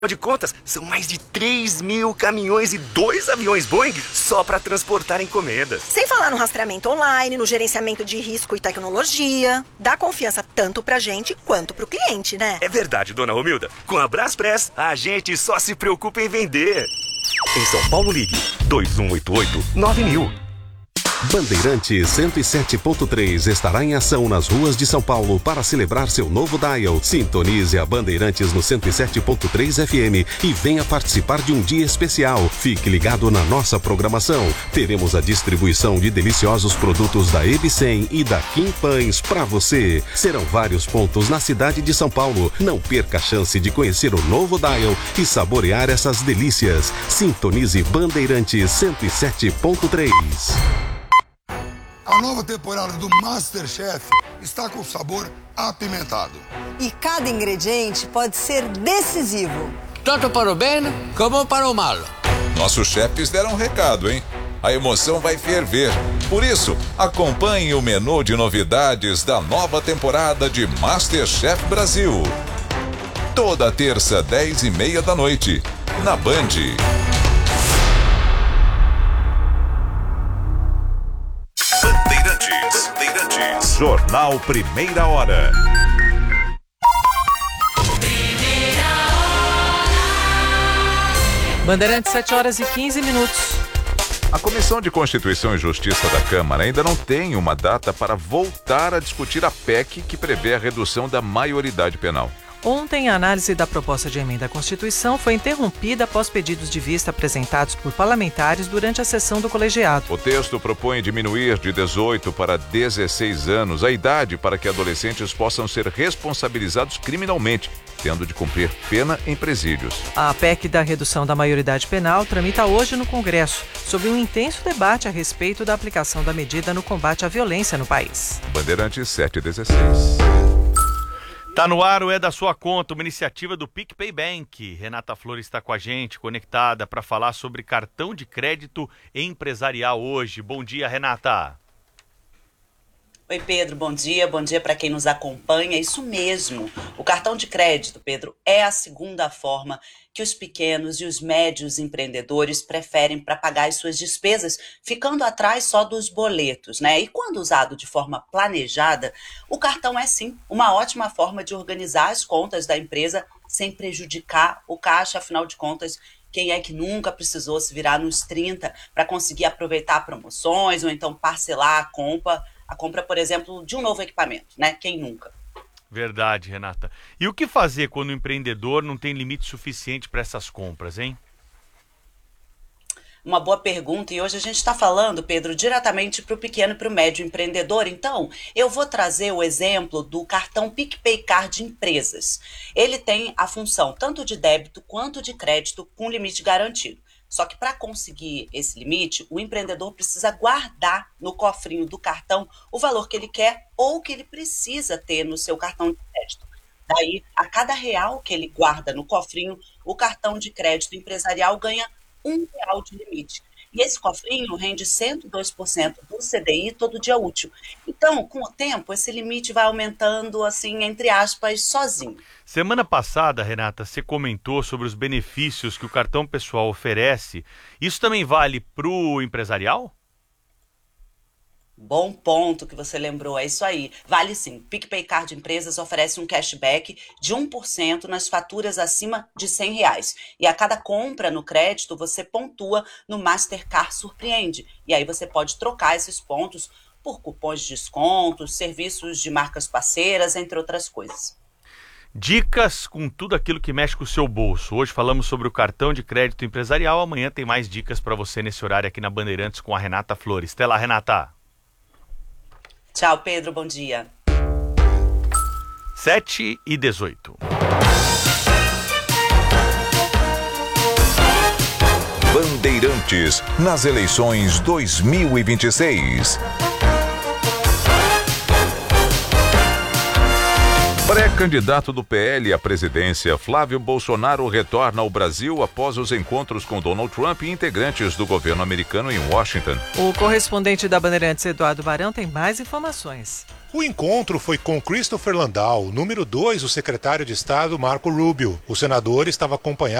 de contas, são mais de 3.000 caminhões e 2 aviões Boeing só para transportar encomendas. Sem falar no rastreamento online, no gerenciamento de risco e tecnologia. Dá confiança tanto pra gente quanto pro cliente, né? É verdade, dona Romilda. Com a Braspress, a gente só se preocupa em vender. Em São Paulo, ligue 2188-9000. Bandeirantes 107.3 estará em ação nas ruas de São Paulo para celebrar seu novo dial. Sintonize a Bandeirantes no 107.3 FM e venha participar de um dia especial. Fique ligado na nossa programação. Teremos a distribuição de deliciosos produtos da Ebicem e da Kim Pães para você. Serão vários pontos na cidade de São Paulo. Não perca a chance de conhecer o novo dial e saborear essas delícias. Sintonize Bandeirantes 107.3. A nova temporada do MasterChef está com sabor apimentado. E cada ingrediente pode ser decisivo. Tanto para o bem como para o mal. Nossos chefes deram um recado, hein? A emoção vai ferver. Por isso, acompanhe o menu de novidades da nova temporada de MasterChef Brasil. Toda terça, 10h30 da noite, na Band. Bandeirantes. Jornal Primeira Hora. Bandeirantes, 7h15. A Comissão de Constituição e Justiça da Câmara ainda não tem uma data para voltar a discutir a PEC que prevê a redução da maioridade penal. Ontem, a análise da proposta de emenda à Constituição foi interrompida após pedidos de vista apresentados por parlamentares durante a sessão do colegiado. O texto propõe diminuir de 18 para 16 anos a idade para que adolescentes possam ser responsabilizados criminalmente, tendo de cumprir pena em presídios. A PEC da redução da maioridade penal tramita hoje no Congresso, sob um intenso debate a respeito da aplicação da medida no combate à violência no país. Bandeirantes 716. Tá no ar o É da Sua Conta, uma iniciativa do PicPay Bank. Renata Flores está com a gente, conectada, para falar sobre cartão de crédito empresarial hoje. Bom dia, Renata. Oi, Pedro, bom dia para quem nos acompanha. Isso mesmo, o cartão de crédito, Pedro, é a segunda forma que os pequenos e os médios empreendedores preferem para pagar as suas despesas, ficando atrás só dos boletos, né? E quando usado de forma planejada, o cartão é sim uma ótima forma de organizar as contas da empresa sem prejudicar o caixa, afinal de contas. Quem é que nunca precisou se virar nos 30 para conseguir aproveitar promoções ou então parcelar a compra, por exemplo, de um novo equipamento, né? Quem nunca? Verdade, Renata. E o que fazer quando o empreendedor não tem limite suficiente para essas compras, hein? Uma boa pergunta, e hoje a gente está falando, Pedro, diretamente para o pequeno e para o médio empreendedor. Então, eu vou trazer o exemplo do cartão PicPay Card Empresas. Ele tem a função tanto de débito quanto de crédito com limite garantido. Só que para conseguir esse limite, o empreendedor precisa guardar no cofrinho do cartão o valor que ele quer ou que ele precisa ter no seu cartão de crédito. Daí, a cada R$1 que ele guarda no cofrinho, o cartão de crédito empresarial ganha R$1 de limite. E esse cofrinho rende 102% do CDI todo dia útil. Então, com o tempo, esse limite vai aumentando, assim, entre aspas, sozinho. Semana passada, Renata, você comentou sobre os benefícios que o cartão pessoal oferece. Isso também vale para o empresarial? Bom ponto que você lembrou, é isso aí. Vale sim. PicPay Card Empresas oferece um cashback de 1% nas faturas acima de R$100. E a cada compra no crédito, você pontua no Mastercard Surpreende. E aí você pode trocar esses pontos por cupons de descontos, serviços de marcas parceiras, entre outras coisas. Dicas com tudo aquilo que mexe com o seu bolso. Hoje falamos sobre o cartão de crédito empresarial. Amanhã tem mais dicas para você nesse horário aqui na Bandeirantes com a Renata Flores. Até lá, Renata. Tchau, Pedro. Bom dia. 7h18. Bandeirantes nas eleições 2026. Pré-candidato do PL à presidência, Flávio Bolsonaro retorna ao Brasil após os encontros com Donald Trump e integrantes do governo americano em Washington. O correspondente da Bandeirantes, Eduardo Barão, tem mais informações. O encontro foi com Christopher Landau, número 2, o secretário de Estado Marco Rubio. O senador estava acompanhado